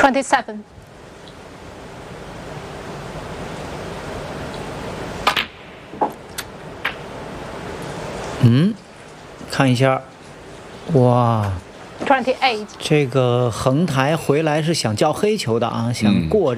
27. 看一下，哇， 28. 这个横台回来是想叫黑球的啊，想过。